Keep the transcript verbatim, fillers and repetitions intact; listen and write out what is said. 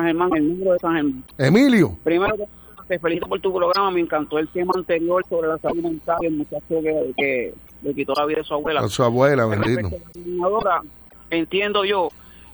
San Germán, el número de San Germán. Emilio. Primero, te felicito por tu programa, me encantó el tema anterior sobre la salud mental, el muchacho que, que le quitó la vida a su abuela. A su abuela, bendito. Entiendo yo